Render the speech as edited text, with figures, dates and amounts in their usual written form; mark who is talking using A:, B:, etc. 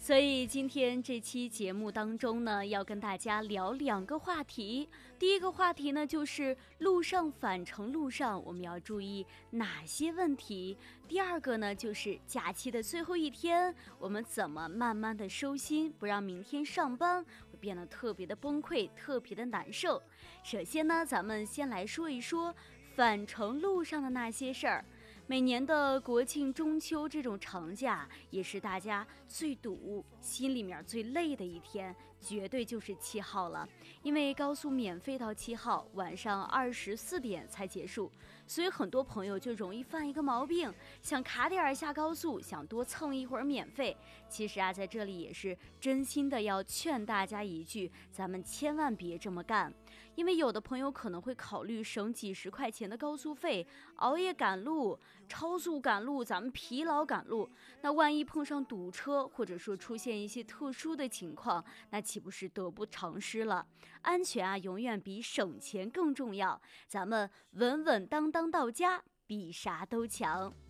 A: 所以今天这期节目当中呢，要跟大家聊2个话题。第一个话题呢，就是路上返程路上我们要注意哪些问题；第二个呢，就是假期的最后一天，我们怎么慢慢的收心，不让明天上班会变得特别的崩溃，特别的难受。首先呢，咱们先来说一说返程路上的那些事儿。每年的国庆、中秋这种长假，也是大家最堵、心里面最累的一天，绝对就是7号了。因为高速免费到7号，晚上24点才结束，所以很多朋友就容易犯一个毛病，想卡点下高速，想多蹭一会儿免费。其实啊，在这里也是真心的要劝大家一句，咱们千万别这么干。因为有的朋友可能会考虑省几十块钱的高速费，熬夜赶路、超速赶路，咱们疲劳赶路，那万一碰上堵车，或者说出现一些特殊的情况，那岂不是得不偿失了？安全啊，永远比省钱更重要。咱们稳稳当当到家，比啥都强。